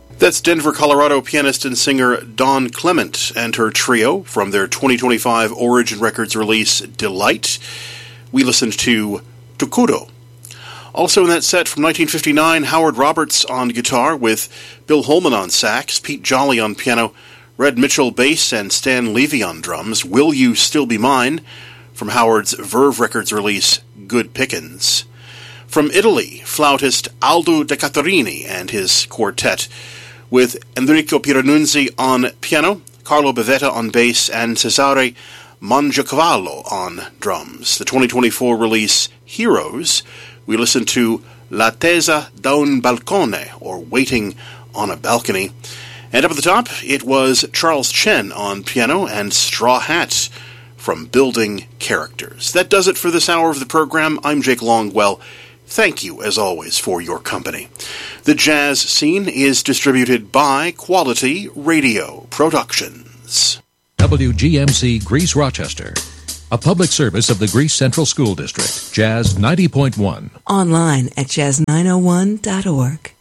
That's Denver, Colorado pianist and singer Dawn Clement and her trio from their 2025 Origin Records release, Delight. We listened to Tokuro. Also in that set from 1959, Howard Roberts on guitar with Bill Holman on sax, Pete Jolly on piano, Red Mitchell bass, and Stan Levy on drums, Will You Still Be Mine, from Howard's Verve Records release, Good Pickins. From Italy, flautist Aldo De Caterini and his quartet, with Enrico Piranunzi on piano, Carlo Bavetta on bass, and Cesare Mangiacavallo on drums. The 2024 release, Heroes, we listened to L'attesa da un balcone, or Waiting on a Balcony. And up at the top, it was Charles Chen on piano and Straw Hat from Building Characters. That does it for this hour of the program. I'm Jake Longwell. Thank you, as always, for your company. The Jazz Scene is distributed by Quality Radio Productions. WGMC Greece Rochester, a public service of the Greece Central School District, Jazz 90.1. Online at jazz901.org.